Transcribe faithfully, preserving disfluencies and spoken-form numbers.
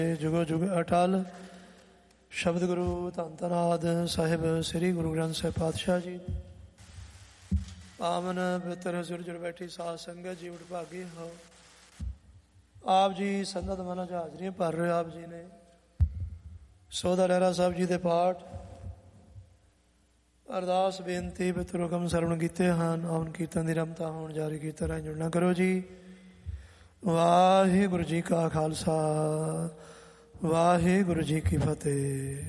ਜੁਗੋ ਜੁਗ ਅਟਲ। ਸ਼ਬਦ ਗੁਰੂ ਧੰਨ ਧੰਨ ਆਦਿ ਸਾਹਿਬ ਸ੍ਰੀ ਗੁਰੂ ਗ੍ਰੰਥ ਸਾਹਿਬ ਪਾਤਸ਼ਾਹ ਜੀ। ਪਾਵਨ ਪਵਿੱਤਰ ਸੁਰ ਜੁੜ ਬੈਠੀ ਸਾਧ ਸੰਗਤ ਜੀ ਵਡਭਾਗੇ ਹੋ। ਆਪ ਜੀ ਸੰਗਤ ਮਨਾਂ 'ਚ ਹਾਜ਼ਰੀਆਂ ਭਰ ਰਹੇ। ਆਪ ਜੀ ਨੇ ਸੋਧਾ ਲਹਿਰਾ ਸਾਹਿਬ ਜੀ ਦੇ ਪਾਠ ਅਰਦਾਸ ਬੇਨਤੀ ਪਵਿੱਤਰ ਹੁਕਮ ਸਰਵਣ ਕੀਤੇ ਹਨ। ਆਉਣ ਕੀਰਤਨ ਦੀ ਰਮਤਾ ਹੋਣ ਜਾਰੀ ਕੀਰਤਨ ਰਾਹੀਂ ਜੁੜਨਾ ਕਰੋ ਜੀ। ਵਾਹਿਗੁਰੂ ਜੀ ਕਾ ਖਾਲਸਾ, ਵਾਹਿਗੁਰੂ ਜੀ ਕੀ ਫਤਿਹ।